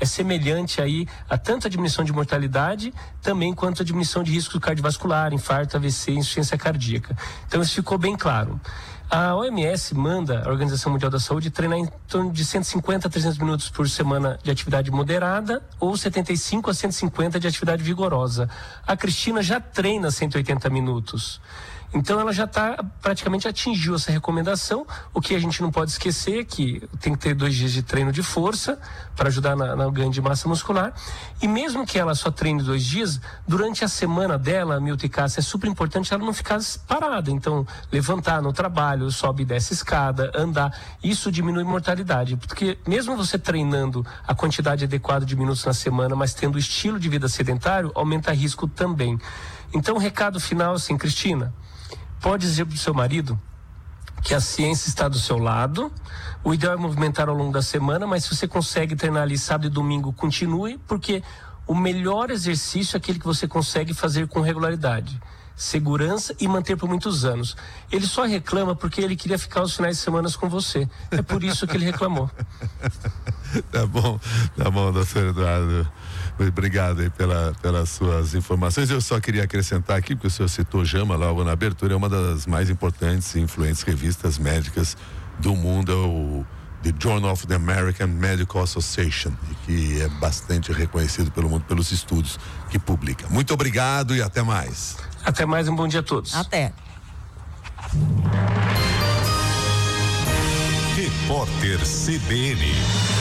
semelhante aí a tanto a diminuição de mortalidade, também quanto a diminuição de risco cardiovascular, infarto, AVC e insuficiência cardíaca. Então isso ficou bem claro. A OMS manda, a Organização Mundial da Saúde, treinar em torno de 150 a 300 minutos por semana de atividade moderada ou 75 a 150 de atividade vigorosa. A Cristina já treina 180 minutos. Então ela já praticamente atingiu essa recomendação. O que a gente não pode esquecer é que tem que ter 2 dias de treino de força para ajudar na ganho de massa muscular. E mesmo que ela só treine 2 dias, durante a semana dela, Milton e Cássia, é super importante ela não ficar parada. Então, levantar no trabalho, sobe e desce escada, andar, isso diminui mortalidade. Porque mesmo você treinando a quantidade adequada de minutos na semana, mas tendo o estilo de vida sedentário, aumenta risco também. Então, o recado final, assim, Cristina, pode dizer para o seu marido que a ciência está do seu lado. O ideal é movimentar ao longo da semana, mas se você consegue treinar ali sábado e domingo, continue, porque o melhor exercício é aquele que você consegue fazer com regularidade, segurança e manter por muitos anos. Ele só reclama porque ele queria ficar os finais de semana com você. É por isso que ele reclamou. Tá bom, doutor Eduardo. Obrigado aí pelas suas informações. Eu só queria acrescentar aqui, porque o senhor citou JAMA logo na abertura, é uma das mais importantes e influentes revistas médicas do mundo, é o The Journal of the American Medical Association, que é bastante reconhecido pelo mundo pelos estudos que publica. Muito obrigado e até mais. Até mais, um bom dia a todos. Até. Repórter CBN.